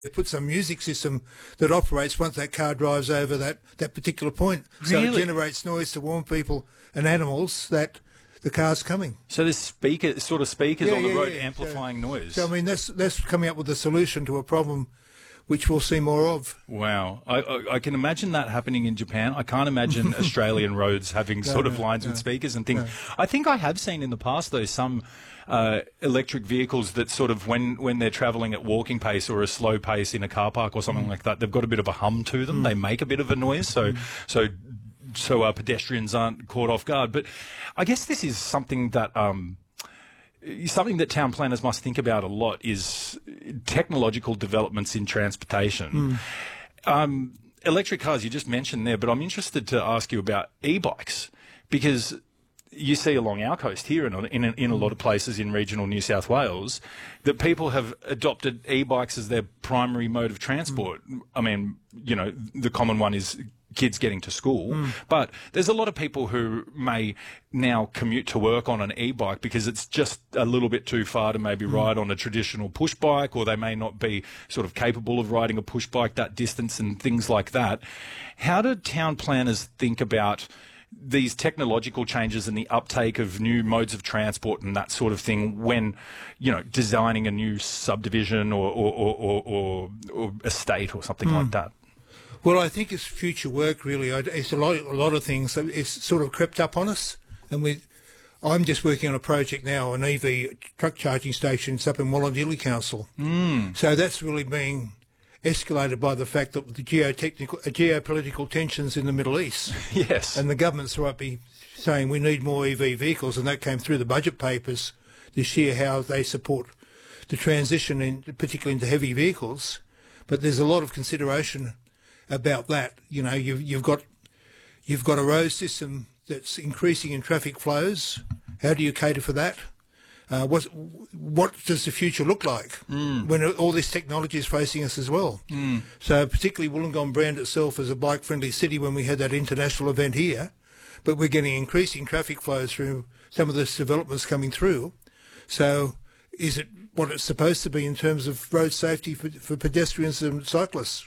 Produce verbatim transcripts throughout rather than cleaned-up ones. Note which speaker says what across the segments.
Speaker 1: They put some music system that operates once that car drives over that, that particular point. So
Speaker 2: Really?
Speaker 1: it generates noise to warn people and animals that the car's coming.
Speaker 2: So there's speaker, sort of speakers
Speaker 1: Yeah,
Speaker 2: on the
Speaker 1: yeah,
Speaker 2: road
Speaker 1: yeah.
Speaker 2: amplifying
Speaker 1: so,
Speaker 2: noise.
Speaker 1: So, I mean, that's, that's coming up with a solution to a problem which we'll see more of.
Speaker 2: Wow. I, I, I can imagine that happening in Japan. I can't imagine Australian roads having sort of
Speaker 1: no,
Speaker 2: lines
Speaker 1: no,
Speaker 2: with speakers and things.
Speaker 1: no.
Speaker 2: I think I have seen in the past, though, some uh, electric vehicles that sort of, when, when they're travelling at walking pace or a slow pace in a car park or something mm. like that, they've got a bit of a hum to them. Mm. They make a bit of a noise, so... Mm. so so uh, pedestrians aren't caught off guard. But I guess this is something that... Um, Something that town planners must think about a lot is technological developments in transportation. Mm. Um, electric cars, you just mentioned there, but I'm interested to ask you about e-bikes, because you see along our coast here and in, in, in a lot of places in regional New South Wales that people have adopted e-bikes as their primary mode of transport. Mm. I mean, you know, the common one is kids getting to school, mm. but there's a lot of people who may now commute to work on an e-bike because it's just a little bit too far to maybe mm. ride on a traditional push bike, or they may not be sort of capable of riding a push bike that distance and things like that. How do town planners think about these technological changes and the uptake of new modes of transport and that sort of thing when, you know, designing a new subdivision or, or, or, or, or, or estate or something mm. like that?
Speaker 1: Well, I think it's future work, really. It's a lot, a lot of things. It's sort of crept up on us, and we. I'm just working on a project now, an E V truck charging station up in Wallandilly Council.
Speaker 2: Mm.
Speaker 1: So that's really being escalated by the fact that the geotechnical, uh, geopolitical tensions in the Middle East.
Speaker 2: Yes.
Speaker 1: And the government's right be saying we need more E V vehicles, and that came through the budget papers this year, how they support the transition, in, particularly into heavy vehicles. But there's a lot of consideration about that. You know, you've, you've got you've got a road system that's increasing in traffic flows. How do you cater for that? Uh, what what does the future look like mm. when all this technology is facing us as well?
Speaker 2: Mm.
Speaker 1: So particularly Wollongong brand itself as a bike-friendly city when we had that international event here, but we're getting increasing traffic flows through some of this developments coming through. So is it what it's supposed to be in terms of road safety for, for pedestrians and cyclists?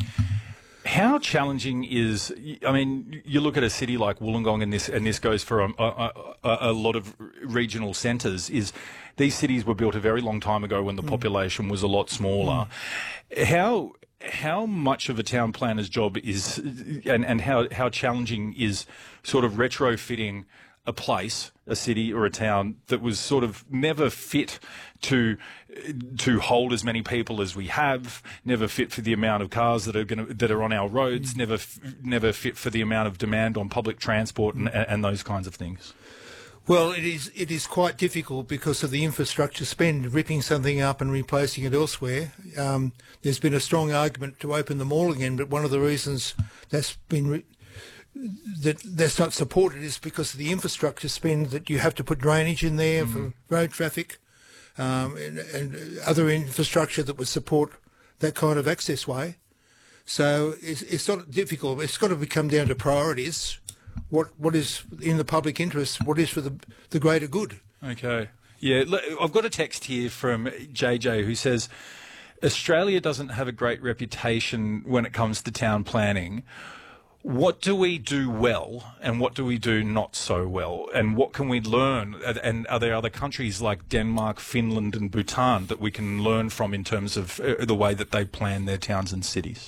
Speaker 2: How challenging is, I mean, you look at a city like Wollongong, and this and this goes for a, a, a, a lot of regional centres, is these cities were built a very long time ago when the mm. population was a lot smaller. Mm. How how much of a town planner's job is, and, and how, how challenging is sort of retrofitting a place, a city or a town that was sort of never fit to to hold as many people as we have, never fit for the amount of cars that are going that are on our roads, mm. never never fit for the amount of demand on public transport and, and those kinds of things?
Speaker 1: Well, it is it is quite difficult because of the infrastructure spend, ripping something up and replacing it elsewhere. Um, there's been a strong argument to open them all again, but one of the reasons that's been re that that's not supported is because of the infrastructure spend, that you have to put drainage in there mm. for road traffic um, and, and other infrastructure that would support that kind of access way. So it's, it's not difficult. It's got to come down to priorities. What what is in the public interest? What is for the the greater good?
Speaker 2: Okay. Yeah, I've got a text here from J J who says, Australia doesn't have a great reputation when it comes to town planning. What do we do well and what do we do not so well? And what can we learn? And are there other countries like Denmark, Finland and Bhutan that we can learn from in terms of the way that they plan their towns and cities?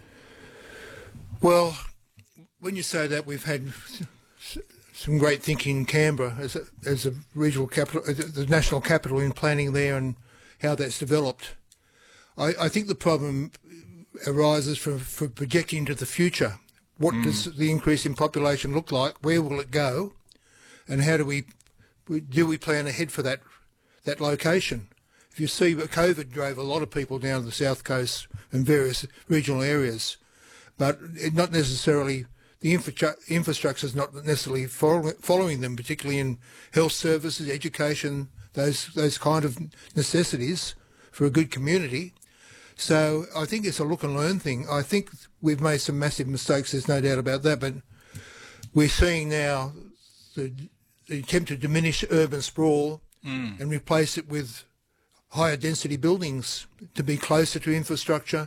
Speaker 1: Well, when you say that, we've had some great thinking in Canberra as a, as a regional capital, the national capital, in planning there and how that's developed. I, I think the problem arises from, from projecting into the future. What mm. does the increase in population look like? Where will it go? And how do we do we plan ahead for that that location? If you see, COVID drove a lot of people down to the south coast and various regional areas, but it not necessarily the infra infrastructure is not necessarily follow, following them, particularly in health services, education, those those kind of necessities for a good community. So I think it's a look and learn thing. I think we've made some massive mistakes, there's no doubt about that, but we're seeing now the, the attempt to diminish urban sprawl mm. and replace it with higher density buildings to be closer to infrastructure,